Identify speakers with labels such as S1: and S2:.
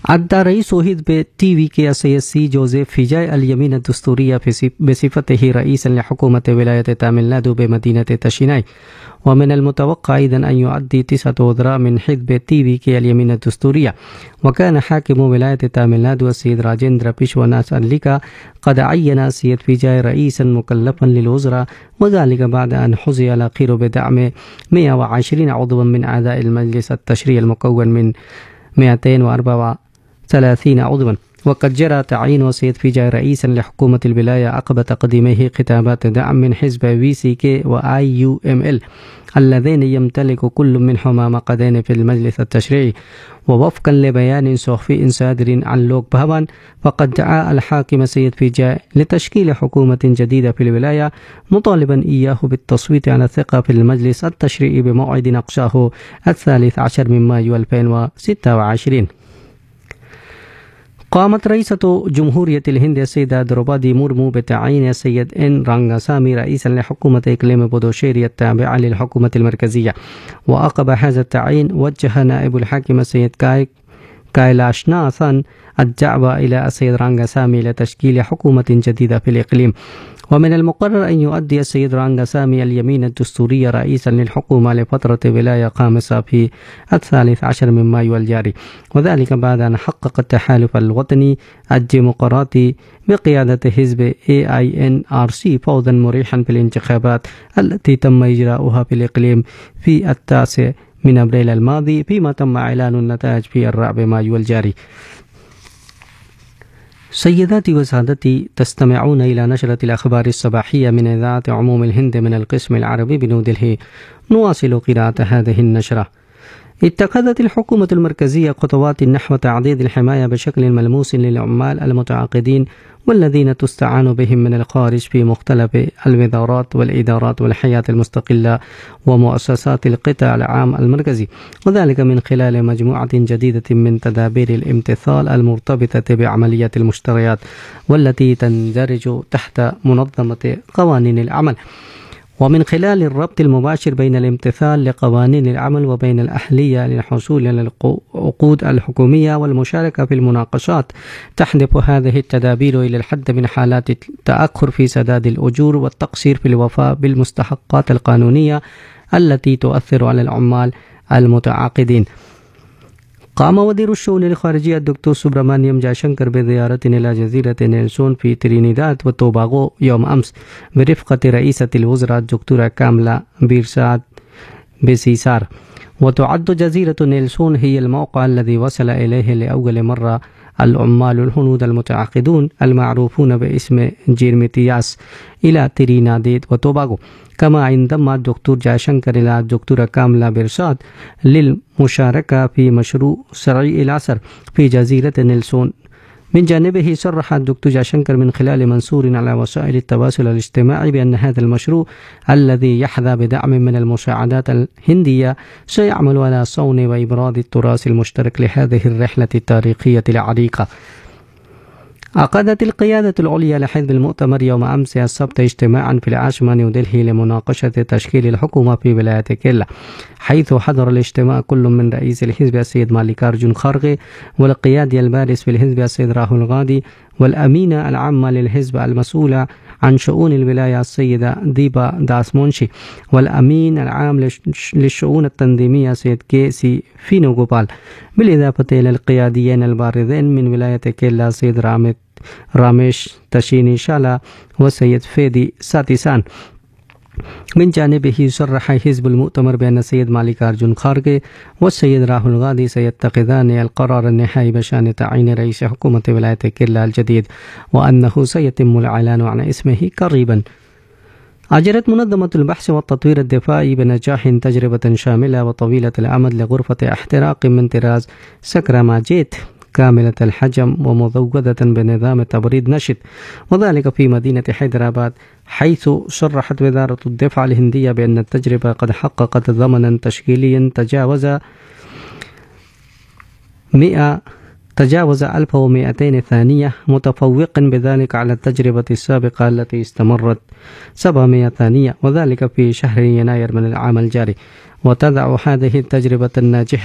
S1: أدى رئيس حزب تي في كي السياسي جوزيف فيجاي اليمين الدستورية بصفته رئيسا لحكومة ولاية تامل نادو بمدينة تشيناي، ومن المتوقع أيضا أن يؤدي 9 وزراء من حزب تي في كي اليمين الدستورية. وكان حاكم ولاية تامل نادو السيد راجندرا بيشواناث أنليكا قد عين السيد فيجاي رئيسا مكلفا للوزراء، وذلك بعد أن حظي الأخير بدعم 120 عضوا من أعضاء المجلس التشريعي المكون من 234 عضوا. وقد جرى تعيين السيد فيجاي رئيسا لحكومة الولاية عقب تقديمه خطابات دعم من حزب في سي كي وآي يو ام ال اللذين يمتلك كل منهما مقعدين في المجلس التشريعي. ووفقا لبيان صحفي صادر عن لوك بهوان، فقد دعا الحاكم السيد فيجاي لتشكيل حكومة جديدة في الولاية، مطالبا إياه بالتصويت على الثقة في المجلس التشريعي بموعد نقشه 13 من مايو 2026. قامت رئيسة جمهورية الهند السيدة دروبادي مورمو بتعيين السيد إن رانغاسامي رئيسا لحكومة إقليم بودوشيري التابعة للحكومة المركزية. وعقب هذا التعيين وجه نائب الحاكم السيد كايلاشناثان الدعوة إلى السيد رانغاسامي لتشكيل حكومة جديدة في الإقليم. ومن المقرر أن يؤدي السيد رانغاسامي اليمين الدستورية رئيسا للحكومة لفترة ولاية خامسة في 13 من مايو الجاري، وذلك بعد أن حقق التحالف الوطني الديمقراطي بقيادة حزب AINRC فوزا مريحا في الانتخابات التي تم إجراؤها في الإقليم في 9 من أبريل الماضي، فيما تم إعلان النتائج في 4 مايو الجاري. سيداتي وسادتي، تستمعون إلى نشرة الأخبار الصباحية من إذاعة عموم الهند من القسم العربي بنيودلهي. نواصل قراءة هذه النشرة. اتخذت الحكومة المركزية خطوات نحو تعضيد الحماية بشكل ملموس للعمال المتعاقدين والذين تستعان بهم من الخارج في مختلف الوزارات والإدارات والحياة المستقلة ومؤسسات القطاع العام المركزي، وذلك من خلال مجموعة جديدة من تدابير الامتثال المرتبطة بعملية المشتريات والتي تندرج تحت منظمة قوانين العمل، ومن خلال الربط المباشر بين الامتثال لقوانين العمل وبين الأهلية للحصول على العقود الحكومية والمشاركة في المناقشات. تهدف هذه التدابير إلى الحد من حالات التأخر في سداد الأجور والتقصير في الوفاء بالمستحقات القانونية التي تؤثر على العمال المتعاقدين. قام وزير الشؤون الخارجية الدكتور سوبرامانيام جايشنكر بزيارة إلى جزيرة نيلسون في ترينيداد وتوباغو يوم أمس برفقة رئيسة الوزراء الدكتورة كاملا بيرساد بسيسار. وتعد جزيرة نيلسون هي الموقع الذي وصل إليه لأول مرة العمال الهنود المتعاقدون المعروفون باسم جيرميتياس إلى ترينيداد وتوباغو. كما انضم الدكتور جايشنكر إلى الدكتورة كاملا بيرساد للمشاركة في مشروع سريع العصر في جزيرة نيلسون. من جانبه صرح الدكتور جايشنكر من خلال منشور على وسائل التواصل الاجتماعي بأن هذا المشروع الذي يحظى بدعم من المساعدات الهندية سيعمل على صون وإبراز التراث المشترك لهذه الرحلة التاريخية العريقة. عقدت القيادة العليا لحزب المؤتمر يوم أمس السبت اجتماعا في العاصمة نيودلهي لمناقشة تشكيل الحكومة في ولاية كيرلا، حيث حضر الاجتماع كل من رئيس الحزب السيد ماليكارجون خارغي والقيادي البارز في الحزب السيد راهول غاندي والأمينة العامة للحزب المسؤولة عن شؤون الولاية السيدة ديبا داس مونشي والأمين العام للشؤون التنظيمية السيد كي سي فينوغوبال، بالإضافة إلى القياديين البارزين من ولاية كيرلا السيد راميش تشيني شالا والسيد فيدي ساتيسان. من جانبه صرح حزب المؤتمر بأن السيد ماليكارجون خارغي والسيد راهول غاندي سيتخذان القرار النهائي بشأن تعيين رئيس حكومة ولاية كيرلا الجديد، وأنه سيتم الإعلان عن اسمه قريبا. أجرت منظمة البحث والتطوير الدفاعي بنجاح تجربة شاملة وطويلة الأمد لغرفة احتراق من طراز سكراماجيت كاملة الحجم ومزودة بنظام تبريد نشط، وذلك في مدينة حيدراباد، حيث صرحت وزارة الدفاع الهندية بأن التجربة قد حققت ضمنا تشكيليا تجاوز 1200 ثانية، متفوقا بذلك على التجربة السابقة التي استمرت 700 ثانية، وذلك في شهر يناير من العام الجاري. وتضع هذه التجربة الناجحة